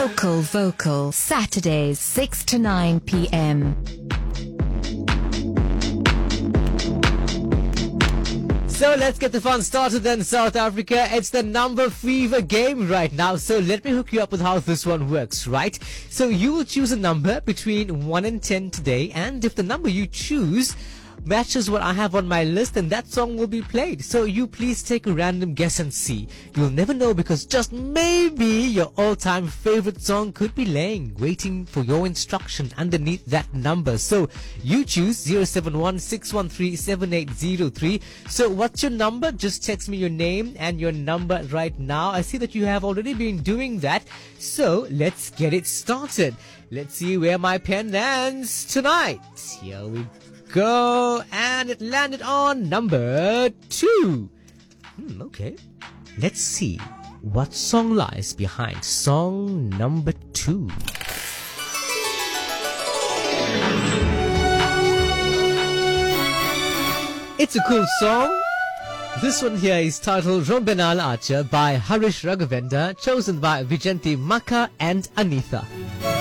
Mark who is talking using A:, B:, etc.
A: Local Vocal, Saturdays 6 to 9 p.m.
B: So let's get the fun started then, South Africa. It's the number fever game right now. So let me hook you up with how this one works, right? So you will choose a number between 1 and 10 today. And if the number you choose matches what I have on my list, then that song will be played. So you please take a random guess and see. You'll never know, because just maybe your all-time favorite song could be laying, waiting for your instruction underneath that number. So you choose 071-613-7803. So what's your number? Just text me your name and your number right now. I see that you have already been doing that. So let's get it started. Let's see where my pen lands tonight. Here we go, and it landed on number 2. Okay, let's see what song lies behind song number 2. It's a cool song. This one here is titled Rombenal Archer by Harish Raghavendra, chosen by Vijanti Maka and Anitha.